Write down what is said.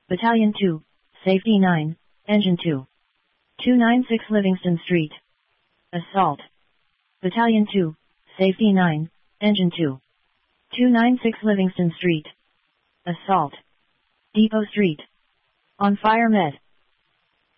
Battalion 2, Safety 9, Engine 2. 296 Livingston Street. Assault. Battalion 2, Safety 9, Engine 2. 296 Livingston Street. Assault. Depot Street. On fire med.